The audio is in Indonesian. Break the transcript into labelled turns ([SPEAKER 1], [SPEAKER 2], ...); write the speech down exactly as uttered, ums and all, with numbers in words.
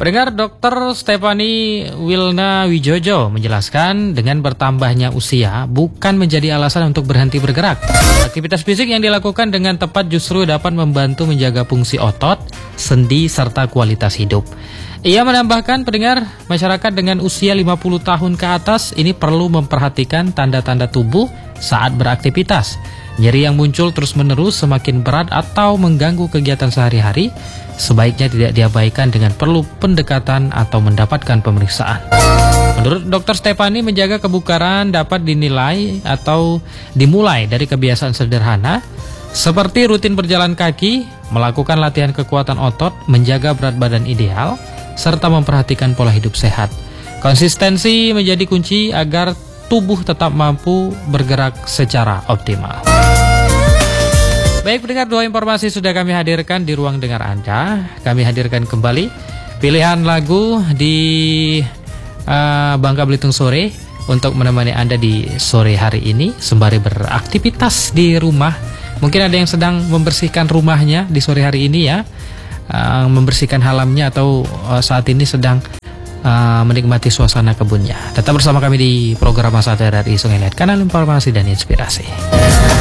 [SPEAKER 1] Pendengar, Dokter Stephanie Wilna Wijojo menjelaskan dengan bertambahnya usia bukan menjadi alasan untuk berhenti bergerak. Aktivitas fisik yang dilakukan dengan tepat justru dapat membantu menjaga fungsi otot, sendi, serta kualitas hidup. Ia menambahkan, pendengar, masyarakat dengan usia lima puluh tahun ke atas ini perlu memperhatikan tanda-tanda tubuh saat beraktivitas. Nyeri yang muncul terus-menerus semakin berat atau mengganggu kegiatan sehari-hari, sebaiknya tidak diabaikan dengan perlu pendekatan atau mendapatkan pemeriksaan. Menurut Dokter Stephanie, menjaga kebugaran dapat dinilai atau dimulai dari kebiasaan sederhana seperti rutin berjalan kaki, melakukan latihan kekuatan otot, menjaga berat badan ideal, serta memperhatikan pola hidup sehat. Konsistensi menjadi kunci agar tubuh tetap mampu bergerak secara optimal. Baik pendengar, dua informasi sudah kami hadirkan di ruang dengar Anda. Kami hadirkan kembali pilihan lagu di uh, Bangka Belitung Sore untuk menemani Anda di sore hari ini sembari beraktivitas di rumah. Mungkin ada yang sedang membersihkan rumahnya di sore hari ini ya, uh, membersihkan halamnya atau uh, saat ini sedang uh, menikmati suasana kebunnya. Tetap bersama kami di program Masa R R I Sungai Liat, kanal informasi dan inspirasi.